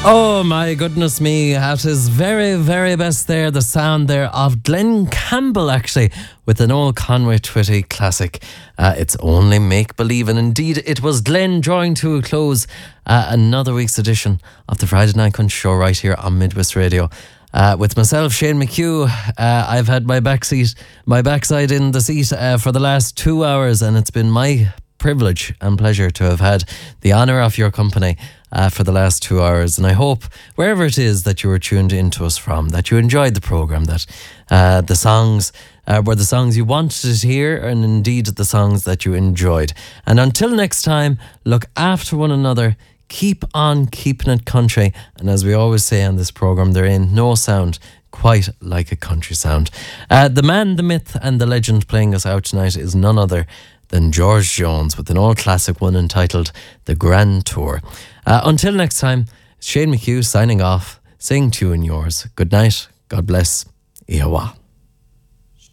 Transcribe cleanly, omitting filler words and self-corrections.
Oh my goodness me, at his very, very best there, the sound there of Glenn Campbell actually, with an old Conway Twitty classic. It's only make believe, and indeed it was Glenn drawing to a close another week's edition of the Friday Night Country Show right here on Midwest Radio. With myself, Shane McHugh. I've had my backside in the seat for the last 2 hours, and it's been my privilege and pleasure to have had the honour of your company for the last 2 hours. And I hope wherever it is that you were tuned into us from, that you enjoyed the programme, that the songs were the songs you wanted to hear, and indeed the songs that you enjoyed. And until next time, look after one another, keep on keeping it country, and as we always say on this programme, there ain't no sound quite like a country sound. The man, the myth and the legend playing us out tonight is none other than George Jones, with an old classic one entitled The Grand Tour. Until next time, Shane McHugh signing off, saying to you and yours, good night, God bless, Ihawa.